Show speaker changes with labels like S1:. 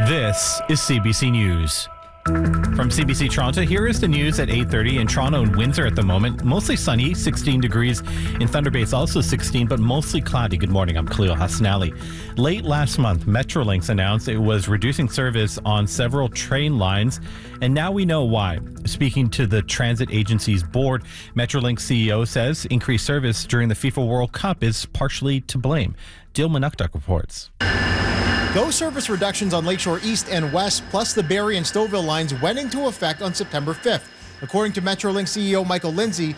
S1: This is CBC News. From CBC Toronto, here is the news at 8:30 in Toronto and Windsor at the moment. Mostly sunny, 16 degrees. In Thunder Bay, it's also 16, but mostly cloudy. Good morning, I'm Khalil Hassanali. Late last month, Metrolinx announced it was reducing service on several train lines, and now we know why. Speaking to the transit agency's board, Metrolinx CEO says increased service during the FIFA World Cup is partially to blame. Jill Manukduk reports.
S2: Those service reductions on Lakeshore East and West, plus the Barrie and Stouffville lines, went into effect on September 5th. According to Metrolinx CEO Michael Lindsay,